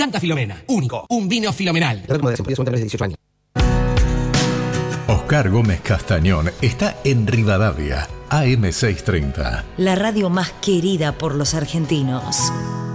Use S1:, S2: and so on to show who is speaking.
S1: Santa Filomena, único, un vino filomenal.
S2: Oscar Gómez Castañón está en Rivadavia, AM630.
S3: La radio más querida por los argentinos.